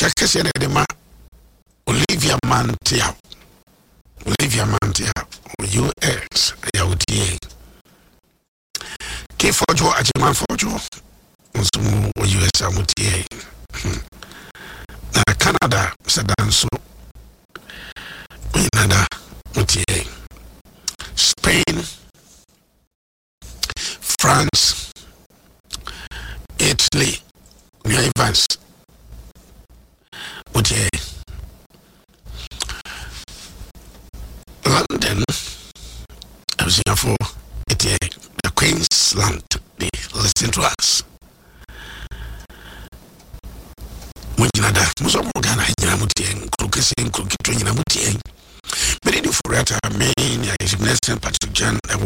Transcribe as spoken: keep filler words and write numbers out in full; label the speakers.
Speaker 1: Kakasi na de ma Olivia Mantia. Olivia Mantia U S Yautie. K Fojo Ajiman Fojo. Unsumu U S Amutie. Na Canada Sadanso. Canada Mutie. Spain, France, Italy, New Evans, Mutie. London, I was here for it, the Queensland, they listen to us. Mujinada, Musomogana, Yamuti, Krukisin, Krukitrin, Yamuti. But in the Furata, main, I is Patrick John,